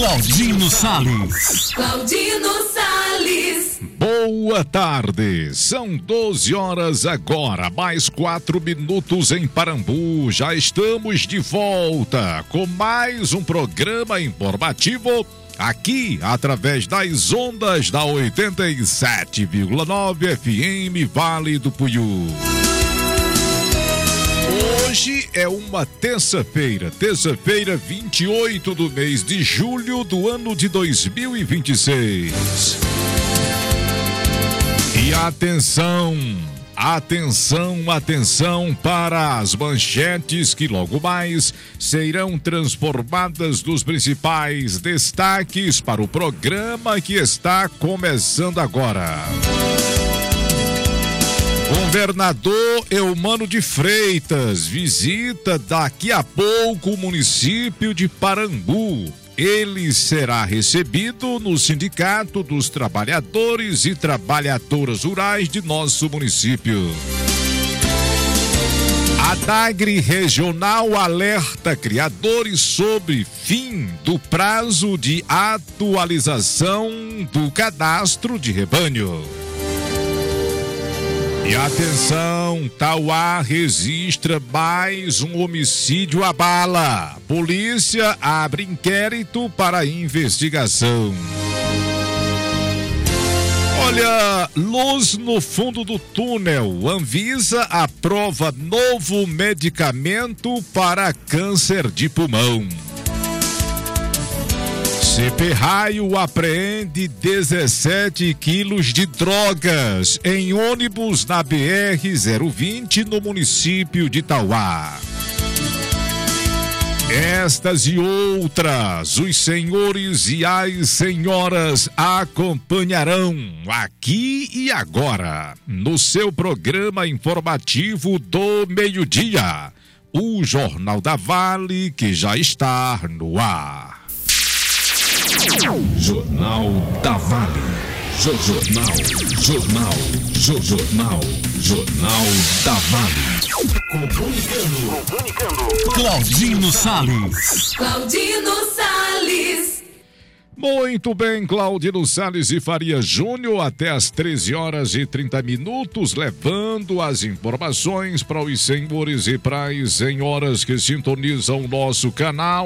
Claudino Sales. Boa tarde, são 12 horas agora, mais 4 minutos em Parambu. Já estamos de volta com mais um programa informativo aqui através das ondas da 87,9 FM Vale do Puiú. Hoje é uma terça-feira 28 do mês de julho do ano de 2026. E atenção para as manchetes que logo mais serão transformadas nos principais destaques para o programa que está começando agora. Governador Eumano de Freitas visita daqui a pouco o município de Parambu. Ele será recebido no Sindicato dos Trabalhadores e Trabalhadoras Rurais de nosso município. A DAGRE Regional alerta criadores sobre fim do prazo de atualização do cadastro de rebanho. E atenção, Tauá registra mais um homicídio à bala. Polícia abre inquérito para investigação. Olha, luz no fundo do túnel. Anvisa aprova novo medicamento para câncer de pulmão. CP Raio apreende 17 quilos de drogas em ônibus na BR-020 no município de Tauá. Estas e outras, os senhores e as senhoras acompanharão aqui e agora, no seu programa informativo do meio-dia, o Jornal da Vale, que já está no ar. Jornal da Vale. Jornal da Vale. Comunicando. Claudino Sales. Muito bem, Claudino Sales e Faria Júnior, até às 13 horas e 30 minutos, levando as informações para os senhores e para as senhoras que sintonizam o nosso canal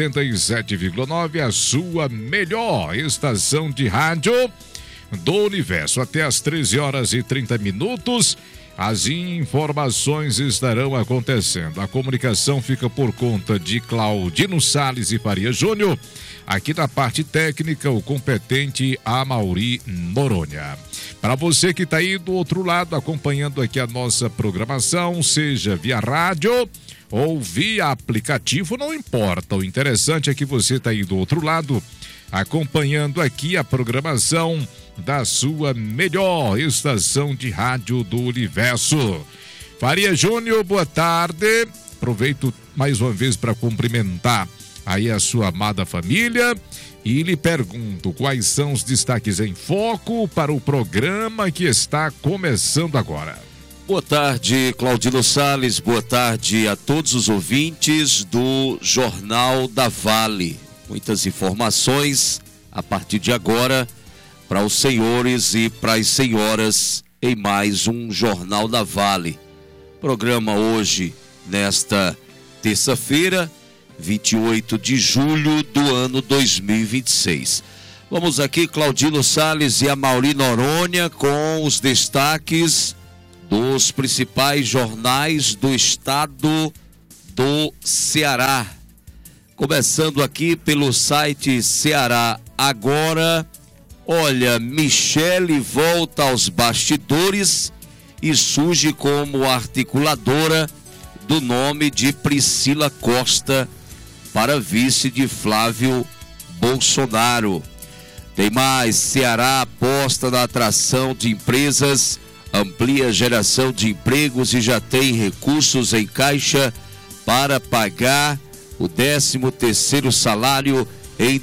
87,9, a sua melhor estação de rádio do universo. Até às 13 horas e 30 minutos, as informações estarão acontecendo. A comunicação fica por conta de Claudino Sales e Faria Júnior. Aqui na parte técnica, o competente Amauri Noronha. Para você que está aí do outro lado, acompanhando aqui a nossa programação, seja via rádio ou via aplicativo, não importa. O interessante é que você está aí do outro lado, acompanhando aqui a programação da sua melhor estação de rádio do universo. Faria Júnior, boa tarde. Aproveito mais uma vez para cumprimentar aí a sua amada família e lhe pergunto quais são os destaques em foco para o programa que está começando agora. Boa tarde, Claudino Sales, boa tarde a todos os ouvintes do Jornal da Vale. Muitas informações a partir de agora para os senhores e para as senhoras em mais um Jornal da Vale. Programa hoje, nesta terça-feira, 28 de julho do ano 2026. Vamos aqui, Claudino Sales e Amauri Noronha, com os destaques dos principais jornais do estado do Ceará. Começando aqui pelo site Ceará Agora. Olha, Michele volta aos bastidores e surge como articuladora do nome de Priscila Costa para vice de Flávio Bolsonaro. Tem mais, Ceará aposta na atração de empresas, amplia a geração de empregos e já tem recursos em caixa para pagar o 13º salário em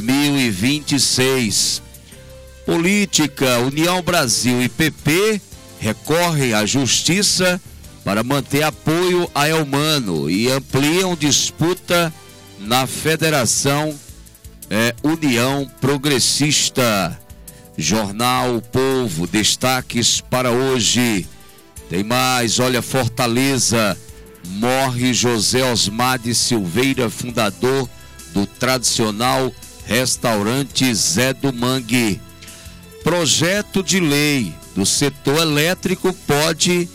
2026. Política, União Brasil e PP recorrem à justiça para manter apoio a Eumano e ampliam disputa na Federação União Progressista. Jornal O Povo, destaques para hoje. Tem mais, olha, Fortaleza, morre José Osmar de Silveira, fundador do tradicional restaurante Zé do Mangue. Projeto de lei do setor elétrico pode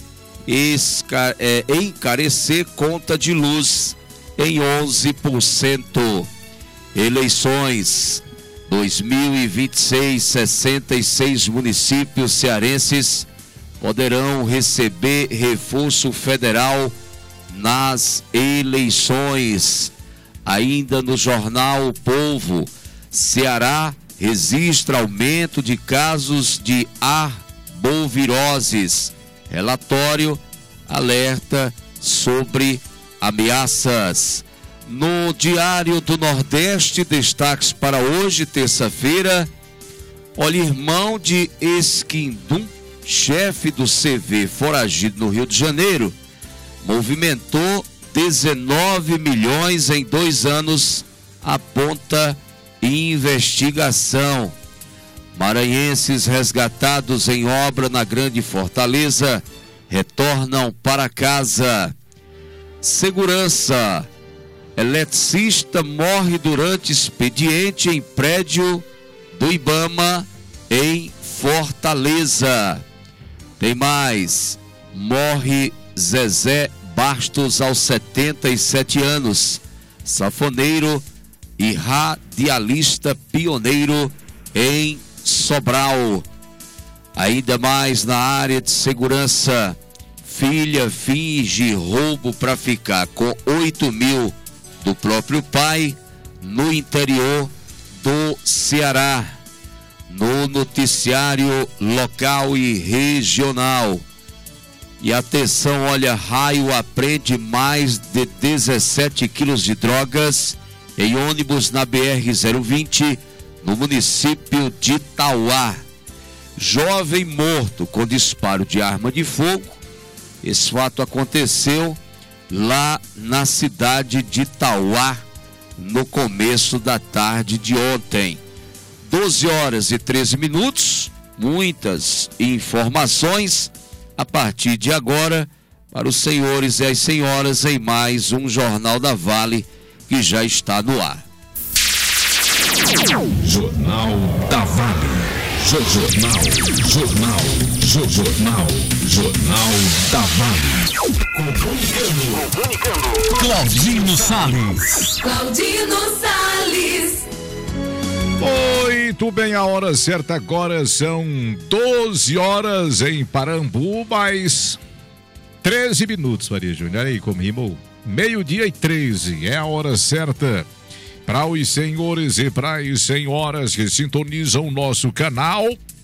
encarecer conta de luz em 11%. Eleições 2026, 66 municípios cearenses poderão receber reforço federal nas eleições. Ainda no jornal O Povo, Ceará registra aumento de casos de arboviroses. Relatório alerta sobre ameaças. No Diário do Nordeste, destaques para hoje, terça-feira. Olha, irmão de Esquindum, chefe do CV foragido no Rio de Janeiro, movimentou 19 milhões em 2 anos, aponta investigação. Maranhenses resgatados em obra na Grande Fortaleza retornam para casa. Segurança. Eletricista morre durante expediente em prédio do Ibama em Fortaleza. Tem mais. Morre Zezé Bastos aos 77 anos. Sanfoneiro e radialista pioneiro em Sobral. Ainda mais na área de segurança. Filha finge roubo para ficar com 8 mil do próprio pai no interior do Ceará. No noticiário local e regional. E atenção, olha, raio apreende mais de 17 quilos de drogas em ônibus na BR-020 no município de Itauá. Jovem morto com disparo de arma de fogo. Esse fato aconteceu lá na cidade de Itauá no começo da tarde de ontem. 12 horas e 13 minutos, muitas informações a partir de agora para os senhores e as senhoras em mais um Jornal da Vale que já está no ar. Jornal da Vale. Jornal da Vale. Comunicando. Claudino Salles. Muito bem, a hora certa agora são 12 horas em Parambu, mais 13 minutos, Maria Júnior. Olha aí como rimou. 12:13 é a hora certa para os senhores e para as senhoras que sintonizam o nosso canal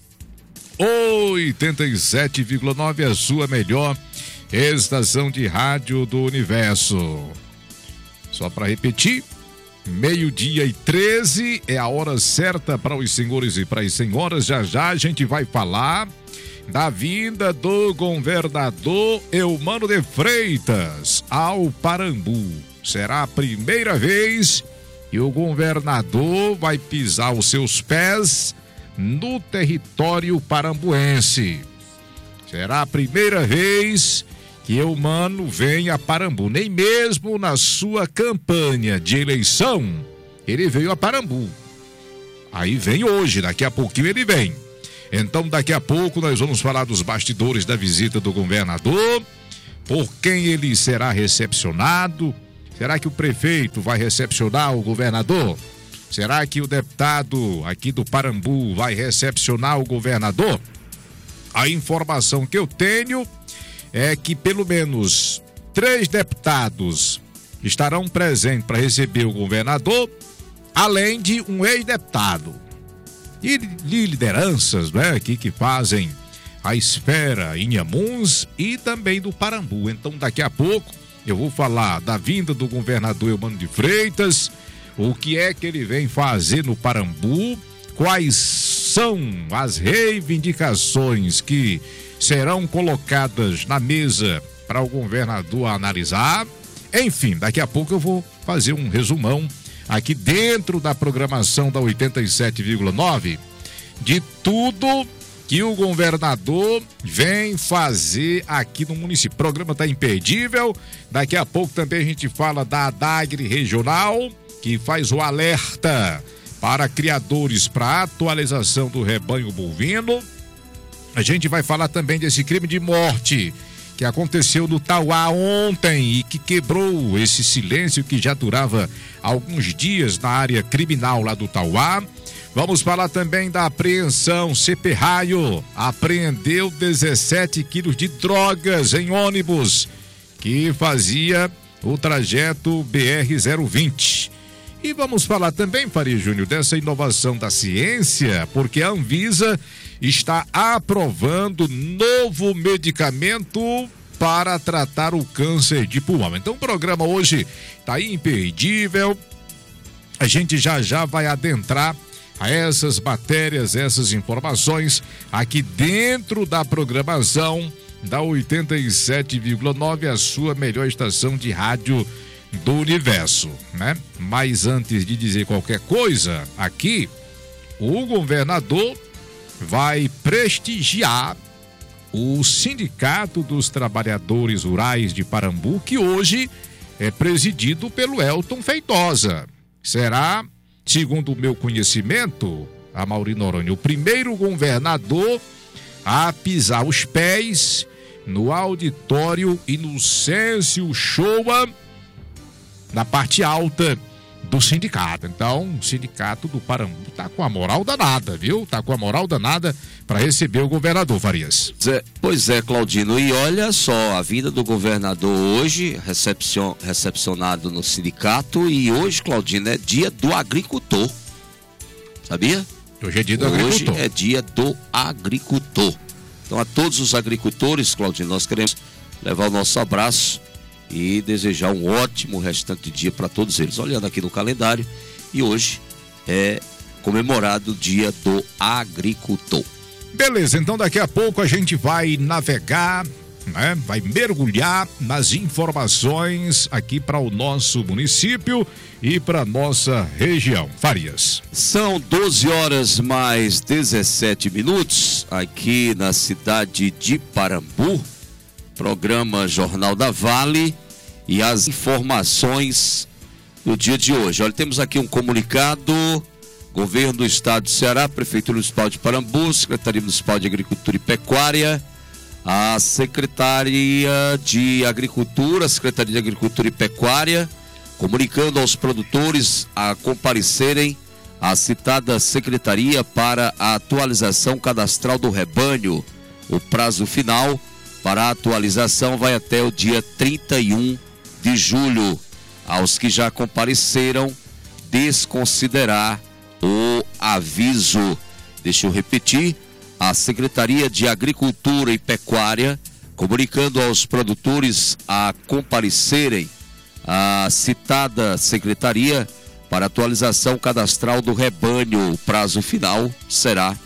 87,9, a sua melhor estação de rádio do universo. Só para repetir, 12:13 é a hora certa para os senhores e para as senhoras. Já já a gente vai falar da vinda do governador Eumano de Freitas ao Parambu. Será a primeira vez que o governador vai pisar os seus pés no território parambuense. Será a primeira vez que Eumano vem a Parambu. Nem mesmo na sua campanha de eleição ele veio a Parambu. Aí vem hoje, daqui a pouquinho ele vem. Então daqui a pouco nós vamos falar dos bastidores da visita do governador, por quem ele será recepcionado. Será que o prefeito vai recepcionar o governador? Será que o deputado aqui do Parambu vai recepcionar o governador? A informação que eu tenho é que pelo menos 3 deputados estarão presentes para receber o governador, além de um ex-deputado. E lideranças, né, aqui que fazem a esfera Inhamuns e também do Parambu. Então daqui a pouco eu vou falar da vinda do governador Eumano de Freitas, o que é que ele vem fazer no Parambu, quais são as reivindicações que serão colocadas na mesa para o governador analisar. Enfim, daqui a pouco eu vou fazer um resumão aqui dentro da programação da 87,9, de tudo que o governador vem fazer aqui no município. O programa está imperdível. Daqui a pouco também a gente fala da ADAGRE Regional, que faz o alerta para criadores para atualização do rebanho bovino. A gente vai falar também desse crime de morte que aconteceu no Tauá ontem e que quebrou esse silêncio que já durava alguns dias na área criminal lá do Tauá. Vamos falar também da apreensão. CP Raio apreendeu 17 quilos de drogas em ônibus que fazia o trajeto BR-020. E vamos falar também, Faria Júnior, dessa inovação da ciência, porque a Anvisa está aprovando novo medicamento para tratar o câncer de pulmão. Então o programa hoje está imperdível. A gente já vai adentrar a essas matérias, essas informações aqui dentro da programação da 87,9, a sua melhor estação de rádio do universo, né? Mas antes de dizer qualquer coisa, aqui o governador vai prestigiar o Sindicato dos Trabalhadores Rurais de Parambu, que hoje é presidido pelo Elton Feitosa. Será, segundo o meu conhecimento, Amaury Noronha, o primeiro governador a pisar os pés no auditório Inocêncio Shoa, na parte alta do sindicato. Então, o sindicato do Parambu tá com a moral danada, viu? Tá com a moral danada para receber o governador, Farias. Pois é, Claudino, e olha só, a vinda do governador hoje, recepcionado no sindicato, e hoje, Claudino, é dia do agricultor, sabia? Hoje é dia do agricultor. Hoje é dia do agricultor. Então, a todos os agricultores, Claudino, nós queremos levar o nosso abraço e desejar um ótimo restante de dia para todos eles. Olhando aqui no calendário, e hoje é comemorado o dia do agricultor. Beleza, então daqui a pouco a gente vai navegar, né? Vai mergulhar nas informações aqui para o nosso município e para nossa região. Farias. São 12 horas mais 17 minutos aqui na cidade de Parambu. Programa Jornal da Vale e as informações do dia de hoje. Olha, temos aqui um comunicado: Governo do Estado do Ceará, Prefeitura Municipal de Parambu, Secretaria Municipal de Agricultura e Pecuária, a Secretaria de Agricultura, Secretaria de Agricultura e Pecuária, comunicando aos produtores a comparecerem à citada secretaria para a atualização cadastral do rebanho. O prazo final para a atualização vai até o dia 31 de julho. Aos que já compareceram, desconsiderar o aviso. Deixa eu repetir: a Secretaria de Agricultura e Pecuária, comunicando aos produtores a comparecerem à citada secretaria para atualização cadastral do rebanho. O prazo final será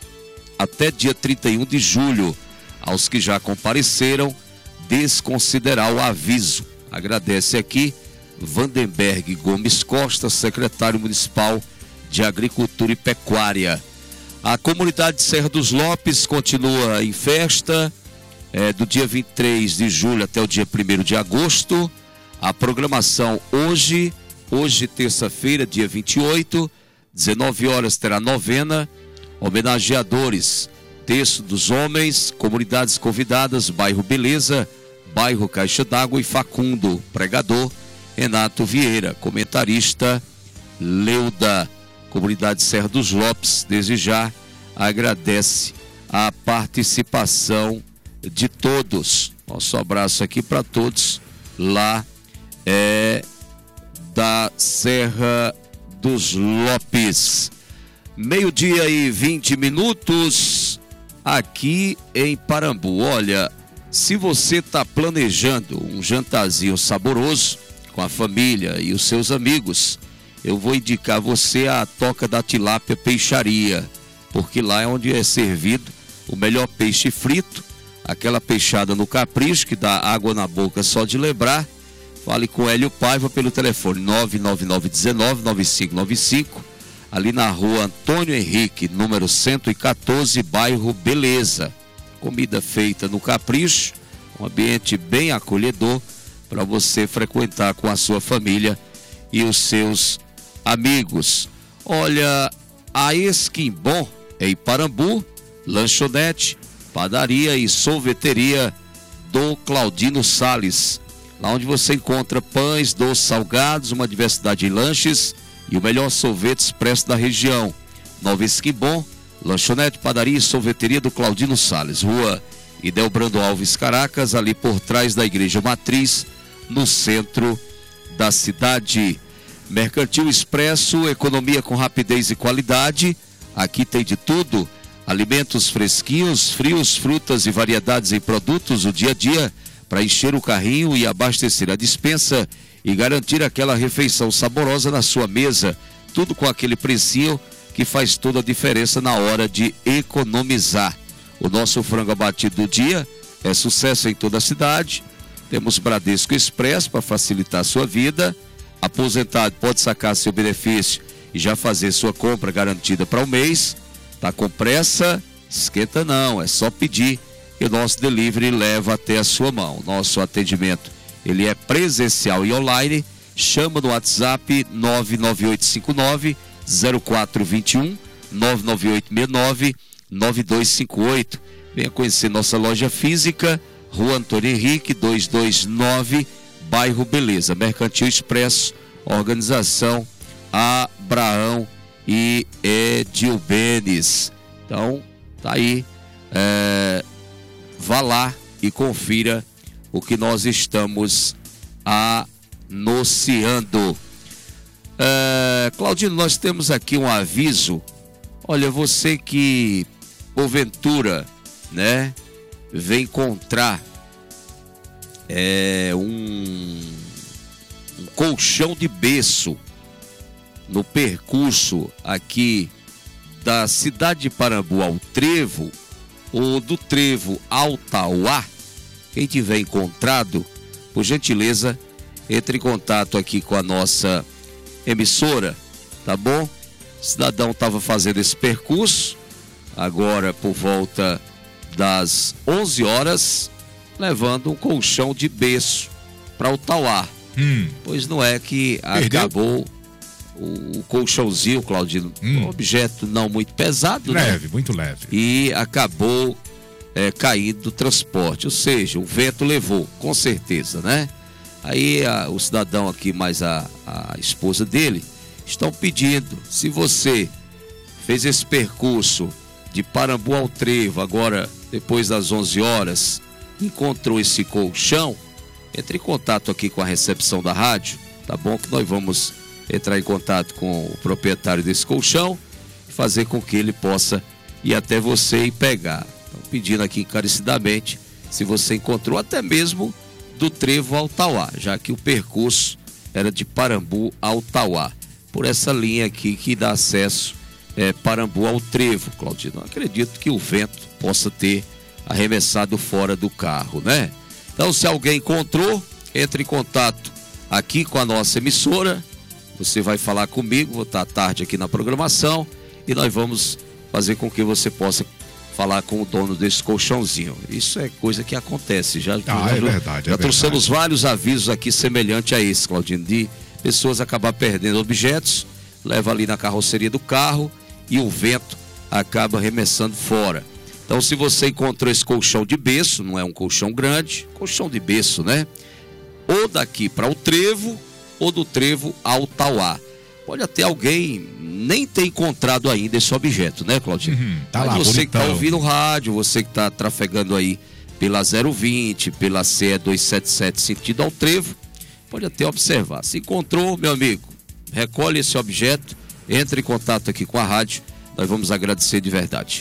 até dia 31 de julho. Aos que já compareceram, desconsiderar o aviso. Agradece aqui Vandenberg Gomes Costa, secretário municipal de Agricultura e Pecuária. A comunidade de Serra dos Lopes continua em festa, do dia 23 de julho até o dia 1º de agosto. A programação hoje terça-feira, dia 28, 19 horas terá novena, homenageadores, Terço dos Homens, comunidades convidadas, bairro Beleza, bairro Caixa d'Água e Facundo, pregador Renato Vieira, comentarista Leuda. Comunidade Serra dos Lopes, desde já, agradece a participação de todos. Nosso abraço aqui para todos lá da Serra dos Lopes. 12:20 aqui em Parambu. Olha, se você está planejando um jantarzinho saboroso com a família e os seus amigos, eu vou indicar você a Toca da Tilápia Peixaria, porque lá é onde é servido o melhor peixe frito, aquela peixada no capricho que dá água na boca só de lembrar. Fale com Hélio Paiva pelo telefone 99919-9595, ali na rua Antônio Henrique, número 114, bairro Beleza. Comida feita no capricho, um ambiente bem acolhedor para você frequentar com a sua família e os seus amigos. Olha, a Esquimbom em Parambu, lanchonete, padaria e sorveteria do Claudino Sales, lá onde você encontra pães, doces, salgados, uma diversidade de lanches e o melhor sorvete expresso da região. Nova Esquimbom, lanchonete, padaria e sorveteria do Claudino Sales, rua Idelbrando Alves Caracas, ali por trás da Igreja Matriz, no centro da cidade. Mercantil Expresso, economia com rapidez e qualidade. Aqui tem de tudo: alimentos fresquinhos, frios, frutas e variedades em produtos do dia a dia para encher o carrinho e abastecer a despensa e garantir aquela refeição saborosa na sua mesa. Tudo com aquele precinho que faz toda a diferença na hora de economizar. O nosso frango abatido do dia é sucesso em toda a cidade. Temos Bradesco Expresso para facilitar a sua vida. Aposentado pode sacar seu benefício e já fazer sua compra garantida para o mês. Tá com pressa? Esquenta não, é só pedir e o nosso delivery leva até a sua mão. Nosso atendimento, ele é presencial e online. Chama no WhatsApp 99859-0421, 99869-9258. Venha conhecer nossa loja física, Rua Antônio Henrique, 229, bairro Beleza. Mercantil Expresso, organização Abraão e Edilbenes. Então, tá aí. Vá lá e confira o que nós estamos anunciando. Claudino, nós temos aqui um aviso. Olha, você que porventura, né, vem encontrar um colchão de berço no percurso aqui da cidade de Parambu ao Trevo, ou do Trevo ao Tauá, quem tiver encontrado, por gentileza, entre em contato aqui com a nossa emissora, tá bom? O cidadão estava fazendo esse percurso, agora por volta das 11 horas, levando um colchão de berço para o Tauá. Pois não é que acabou o colchãozinho, Claudino, um objeto não muito pesado, leve, né? Muito leve. E acabou caindo do transporte, ou seja, o vento levou, com certeza, né? Aí o cidadão aqui, mais a esposa dele, estão pedindo, se você fez esse percurso de Parambu ao Trevo, agora depois das 11 horas, encontrou esse colchão, entre em contato aqui com a recepção da rádio, tá bom? Que nós vamos entrar em contato com o proprietário desse colchão e fazer com que ele possa ir até você e pegar. Estão pedindo aqui encarecidamente se você encontrou, até mesmo do Trevo ao Tauá, já que o percurso era de Parambu ao Tauá, por essa linha aqui que dá acesso Parambu ao Trevo, Claudino. Acredito que o vento possa ter arremessado fora do carro, né? Então, se alguém encontrou, entre em contato aqui com a nossa emissora. Você vai falar comigo, vou estar à tarde aqui na programação e nós vamos fazer com que você possa falar com o dono desse colchãozinho. Isso é coisa que acontece. Já verdade. Já trouxemos vários avisos aqui semelhantes a esse, Claudino, de pessoas acabar perdendo objetos, leva ali na carroceria do carro e o vento acaba arremessando fora. Então, se você encontrou esse colchão de berço, não é um colchão grande, colchão de berço, né? Ou daqui para o Trevo, ou do Trevo ao Tauá. Pode até alguém nem ter encontrado ainda esse objeto, né, Claudinho? Tá mas lá, você bonitão. que está ouvindo o rádio, você que está trafegando aí pela 020, pela CE 277 sentido ao Trevo, pode até observar. Se encontrou, meu amigo, recolhe esse objeto, entre em contato aqui com a rádio, nós vamos agradecer de verdade.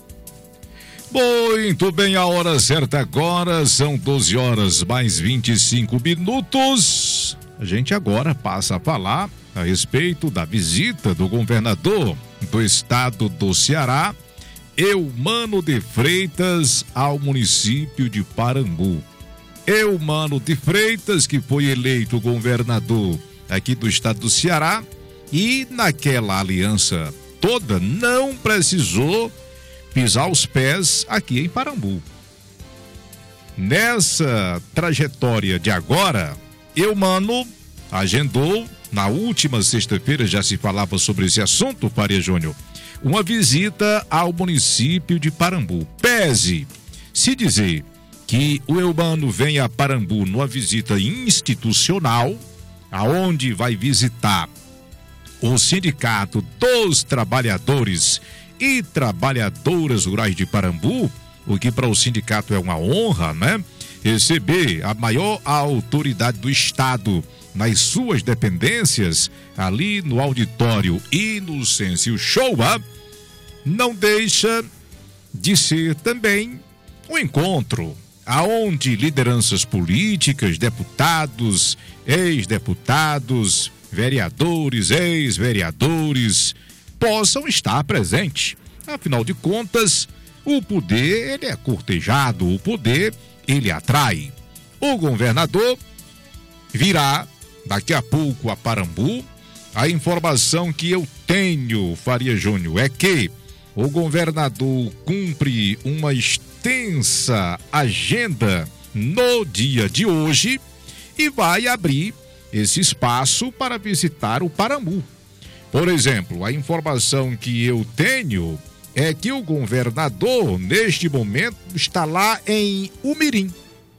Muito bem, a hora certa agora, são 12 horas mais 25 minutos. A gente agora passa a falar a respeito da visita do governador do estado do Ceará, Eumano de Freitas, ao município de Parambu. Eumano de Freitas, que foi eleito governador aqui do estado do Ceará, e naquela aliança toda não precisou pisar os pés aqui em Parambu. Nessa trajetória de agora, Eumano agendou, na última sexta-feira já se falava sobre esse assunto, Faria Júnior, uma visita ao município de Parambu. Pese se dizer que o Eumano vem a Parambu numa visita institucional, aonde vai visitar o Sindicato dos Trabalhadores e Trabalhadoras Rurais de Parambu, o que para o sindicato é uma honra, né? Receber a maior autoridade do estado nas suas dependências, ali no auditório e no Sensio Showa, não deixa de ser também um encontro aonde lideranças políticas, deputados, ex-deputados, vereadores, ex-vereadores possam estar presentes. Afinal de contas, o poder, ele é cortejado, o poder, ele atrai. O governador virá daqui a pouco a Parambu. A informação que eu tenho, Faria Júnior, é que o governador cumpre uma extensa agenda no dia de hoje e vai abrir esse espaço para visitar o Parambu. Por exemplo, a informação que eu tenho é que o governador, neste momento, está lá em Umirim.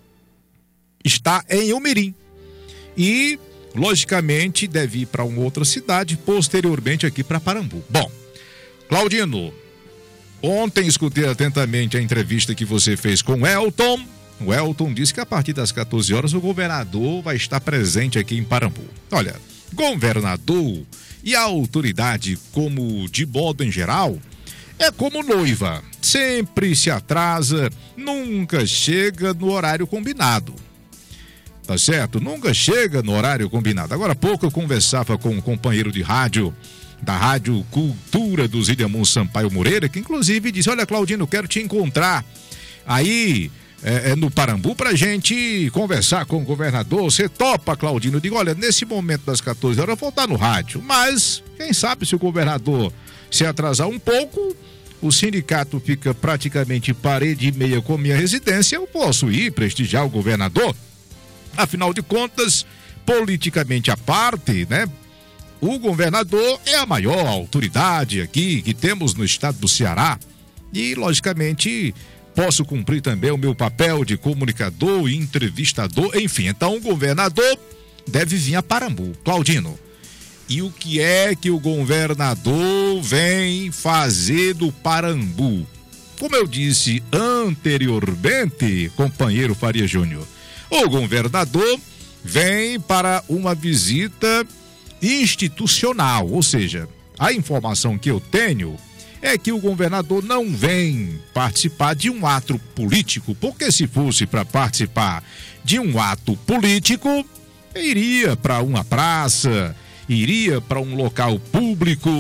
Está em Umirim. E, logicamente, deve ir para uma outra cidade, posteriormente aqui para Parambu. Bom, Claudino, ontem escutei atentamente a entrevista que você fez com o Elton. O Elton disse que a partir das 14 horas o governador vai estar presente aqui em Parambu. Olha, governador e a autoridade, como de modo em geral, é como noiva. Sempre se atrasa, nunca chega no horário combinado. Tá certo? Nunca chega no horário combinado. Agora há pouco eu conversava com um companheiro de rádio, da Rádio Cultura do Zidemon Sampaio Moreira, que inclusive disse: olha, Claudino, quero te encontrar aí no Parambu pra gente conversar com o governador. Você topa, Claudino? Eu digo: olha, nesse momento das 14 horas eu vou estar no rádio, mas quem sabe se o governador se atrasar um pouco, o sindicato fica praticamente parede e meia com minha residência, eu posso ir prestigiar o governador. Afinal de contas, politicamente à parte, né? O governador é a maior autoridade aqui que temos no estado do Ceará e, logicamente, posso cumprir também o meu papel de comunicador e entrevistador, enfim. Então, o governador deve vir a Parambu. Claudino, e o que é que o governador vem fazer do Parambu? Como eu disse anteriormente, companheiro Faria Júnior, o governador vem para uma visita institucional, ou seja, a informação que eu tenho é que o governador não vem participar de um ato político, porque se fosse para participar de um ato político, iria para uma praça, iria para um local público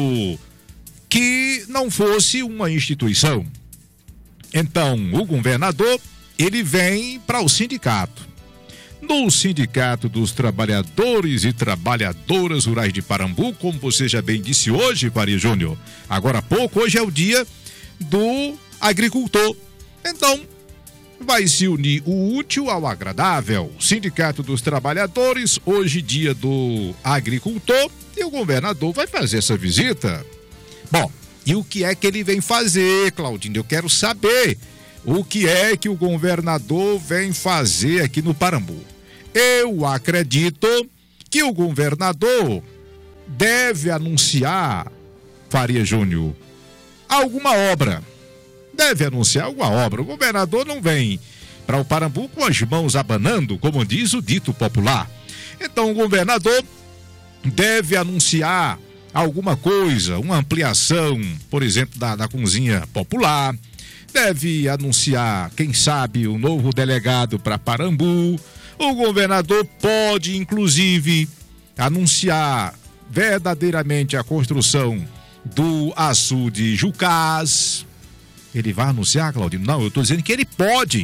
que não fosse uma instituição. Então, o governador, ele vem para o sindicato. No Sindicato dos Trabalhadores e Trabalhadoras Rurais de Parambu, como você já bem disse hoje, Faria Júnior, agora há pouco, hoje é o dia do agricultor. Então, vai se unir o útil ao agradável. Sindicato dos Trabalhadores, hoje dia do agricultor, e o governador vai fazer essa visita. Bom, e o que é que ele vem fazer, Claudinho? Eu quero saber o que é que o governador vem fazer aqui no Parambu. Eu acredito que o governador deve anunciar, Faria Júnior, alguma obra. Deve anunciar alguma obra. O governador não vem para o Parambu com as mãos abanando, como diz o dito popular. Então o governador deve anunciar alguma coisa, uma ampliação, por exemplo, da cozinha popular. Deve anunciar, quem sabe, um novo delegado para Parambu. O governador pode, inclusive, anunciar verdadeiramente a construção do açude Jucás. Ele vai anunciar, Claudinho? Não, eu estou dizendo que ele pode.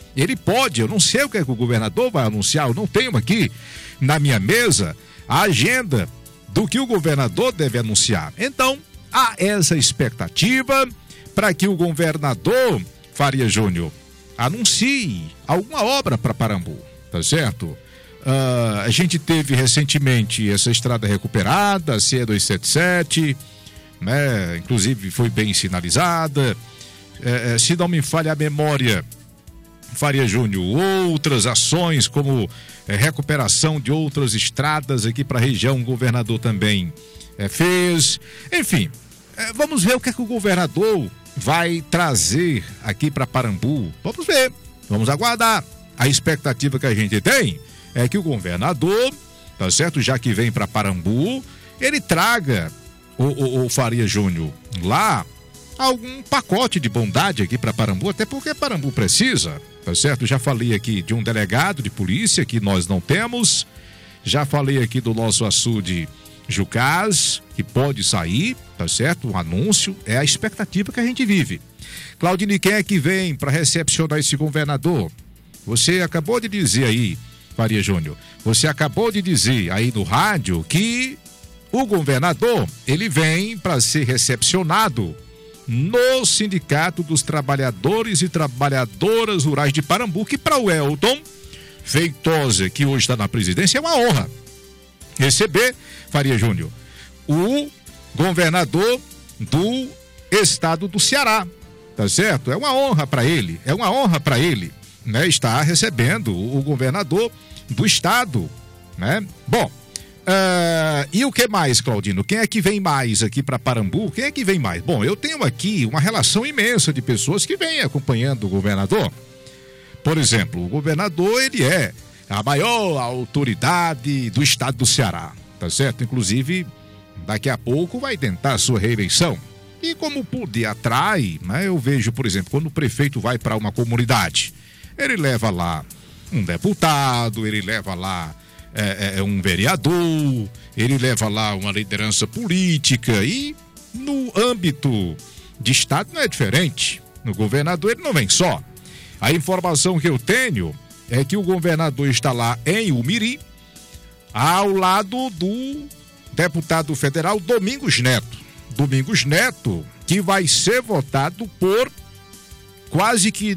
Ele pode, eu não sei o que é que o governador vai anunciar, eu não tenho aqui na minha mesa a agenda do que o governador deve anunciar. Então, há essa expectativa para que o governador Faria Júnior anuncie alguma obra para Parambu, tá certo? A gente teve recentemente essa estrada recuperada, a CE 277, né? Inclusive foi bem sinalizada. Se não me falha a memória, Faria Júnior, outras ações como recuperação de outras estradas aqui para a região, o governador também fez. Enfim, vamos ver o que é que o governador vai trazer aqui para Parambu. Vamos ver, vamos aguardar. A expectativa que a gente tem é que o governador, tá certo, já que vem para Parambu, ele traga o Faria Júnior lá algum pacote de bondade aqui para Parambu, até porque Parambu precisa, tá certo? Já falei aqui de um delegado de polícia que nós não temos, já falei aqui do nosso açude Jucás, que pode sair, tá certo? Um anúncio, é a expectativa que a gente vive. Claudine, quem é que vem para recepcionar esse governador? Você acabou de dizer aí, Faria Júnior, você acabou de dizer aí no rádio que o governador, ele vem para ser recepcionado no Sindicato dos Trabalhadores e Trabalhadoras Rurais de Parambu, que para o Elton Feitosa, que hoje está na presidência, é uma honra receber, Faria Júnior, o governador do estado do Ceará, tá certo? É uma honra para ele, né? Estar recebendo o governador do estado, né? Bom, e o que mais, Claudino? Quem é que vem mais aqui para Parambu? Quem é que vem mais? Bom, eu tenho aqui uma relação imensa de pessoas que vêm acompanhando o governador. Por exemplo, o governador, ele é a maior autoridade do estado do Ceará, tá certo? Inclusive, daqui a pouco vai tentar a sua reeleição. E como o poder atrai, né? Eu vejo, por exemplo, quando o prefeito vai para uma comunidade, ele leva lá um deputado, ele leva lá um vereador, ele leva lá uma liderança política, e no âmbito de estado não é diferente. No governador ele não vem só. A informação que eu tenho é que o governador está lá em Umiri, ao lado do deputado federal Domingos Neto. Domingos Neto, que vai ser votado por quase que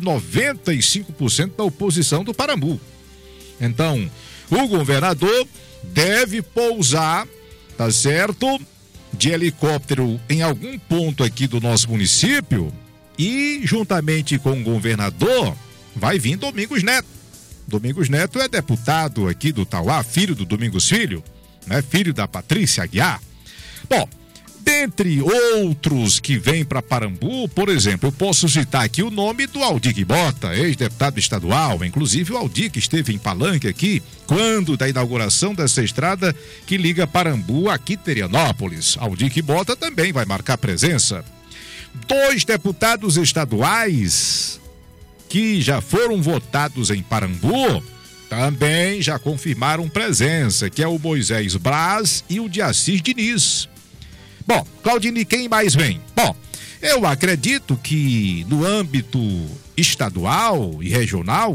95% da oposição do Parambu. Então, o governador deve pousar, tá certo, de helicóptero em algum ponto aqui do nosso município, e juntamente com o governador vai vir Domingos Neto. Domingos Neto é deputado aqui do Tauá, filho do Domingos Filho, né? Filho da Patrícia Aguiar. Bom, dentre outros que vêm para Parambu, por exemplo, eu posso citar aqui o nome do Aldir Bota, ex-deputado estadual. Inclusive o Aldir, que esteve em Palanque aqui, quando da inauguração dessa estrada que liga Parambu a Quiterianópolis. Aldir Bota também vai marcar presença. 2 deputados estaduais que já foram votados em Parambu também já confirmaram presença, que é o Moisés Braz e o de Assis Diniz. Bom, Claudine, quem mais vem? Bom, eu acredito que no âmbito estadual e regional,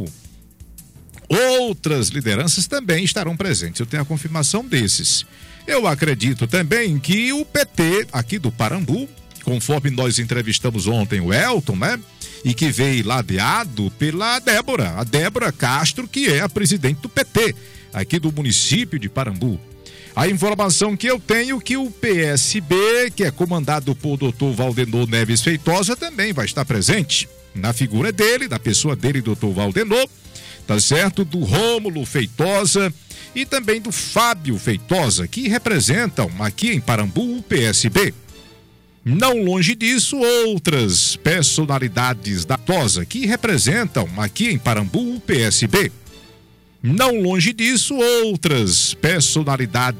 outras lideranças também estarão presentes. Eu tenho a confirmação desses. Eu acredito também que o PT aqui do Parambu, conforme nós entrevistamos ontem o Elton, né? E que veio ladeado pela Débora, a Débora Castro, que é a presidente do PT aqui do município de Parambu. A informação que eu tenho é que o PSB, que é comandado por Dr. Valdenor Neves Feitosa, também vai estar presente na figura dele, da pessoa dele, Dr. Valdenor, tá certo? Do Rômulo Feitosa e também do Fábio Feitosa, que representam aqui em Parambu o PSB. Não longe disso, outras personalidades da TOSA que representam aqui em Parambu o PSB. Não longe disso, outras personalidades